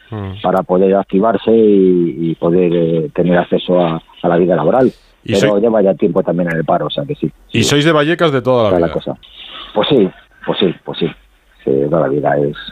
para poder activarse y poder tener acceso a la vida laboral. Pero lleva ya tiempo también en el paro, o sea que sí. ¿Y sois de Vallecas de toda la vida? Cosa. Pues sí. Sí, toda la vida es